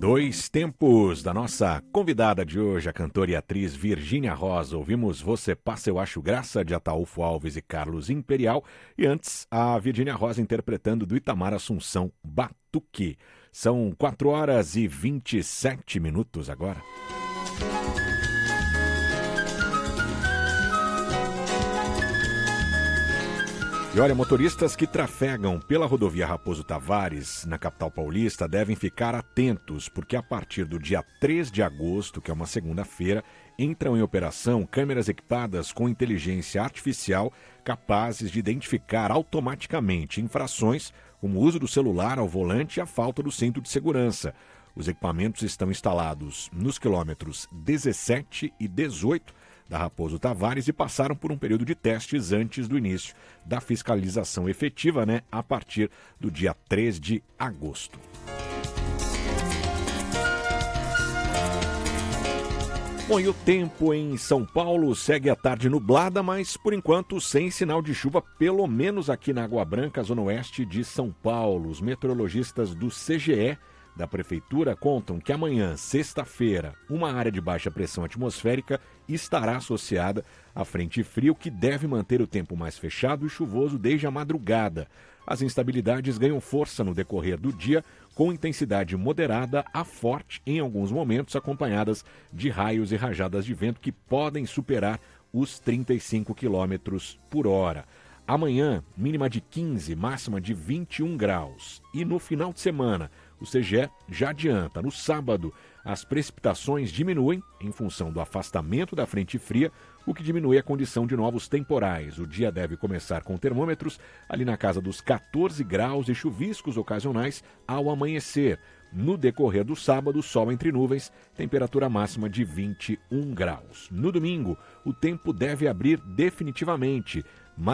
Dois tempos da nossa convidada de hoje, a cantora e atriz Virgínia Rosa. Ouvimos Você Passa Eu Acho Graça, de Ataúfo Alves e Carlos Imperial. E antes, a Virgínia Rosa interpretando do Itamar Assunção, Batuque. São 4h27 agora. E olha, motoristas que trafegam pela rodovia Raposo Tavares, na capital paulista, devem ficar atentos, porque a partir do dia 3 de agosto, que é uma segunda-feira, entram em operação câmeras equipadas com inteligência artificial capazes de identificar automaticamente infrações como o uso do celular ao volante e a falta do cinto de segurança. Os equipamentos estão instalados nos quilômetros 17 e 18 da Raposo Tavares e passaram por um período de testes antes do início da fiscalização efetiva, a partir do dia 3 de agosto. Bom, e o tempo em São Paulo segue a tarde nublada, mas por enquanto sem sinal de chuva, pelo menos aqui na Água Branca, zona oeste de São Paulo. Os meteorologistas do CGE da Prefeitura contam que amanhã, sexta-feira, uma área de baixa pressão atmosférica estará associada à frente frio, que deve manter o tempo mais fechado e chuvoso desde a madrugada. As instabilidades ganham força no decorrer do dia, com intensidade moderada a forte em alguns momentos, acompanhadas de raios e rajadas de vento que podem superar os 35 km por hora. Amanhã, mínima de 15, máxima de 21 graus. E no final de semana, o CGE já adianta. No sábado, as precipitações diminuem em função do afastamento da frente fria, o que diminui a condição de novos temporais. O dia deve começar com termômetros ali na casa dos 14 graus e chuviscos ocasionais ao amanhecer. No decorrer do sábado, sol entre nuvens, temperatura máxima de 21 graus. No domingo, o tempo deve abrir definitivamente.